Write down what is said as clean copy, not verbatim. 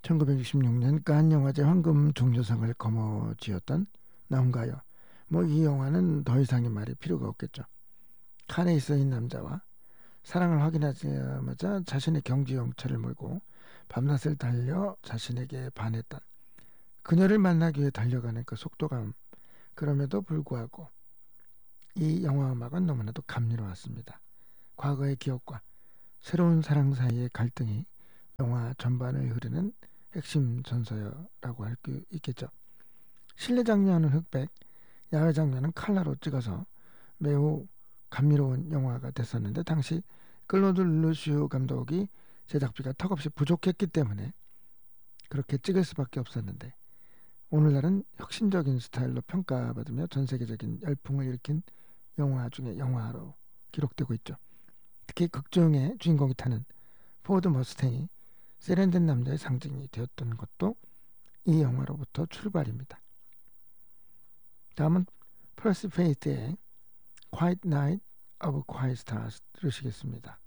1966년 칸 영화제 황금 종려상을 거머쥐었던 나온가요. 이 영화는 더 이상의 말이 필요가 없겠죠. 칸에 있어 이 남자와 사랑을 확인하자마자 자신의 경주 용차를 몰고 밤낮을 달려 자신에게 반했던 그녀를 만나기 위해 달려가는 그 속도감, 그럼에도 불구하고 이 영화 음악은 너무나도 감미로웠습니다. 과거의 기억과 새로운 사랑 사이의 갈등이 영화 전반을 흐르는 핵심 전서라고 할 수 있겠죠. 실내 장면은 흑백, 야외 장면은 컬러로 찍어서 매우 감미로운 영화가 됐었는데, 당시 클로드 르슈 감독이 제작비가 턱없이 부족했기 때문에 그렇게 찍을 수밖에 없었는데, 오늘날은 혁신적인 스타일로 평가받으며 전 세계적인 열풍을 일으킨 영화 중에 영화로 기록되고 있죠. 특히 극중의 주인공이 타는 포드 머스탱이 세련된 남자의 상징이 되었던 것도 이 영화로부터 출발입니다. 다음은 플러스 페이트의 Quiet Night of Quiet Stars 들으시겠습니다.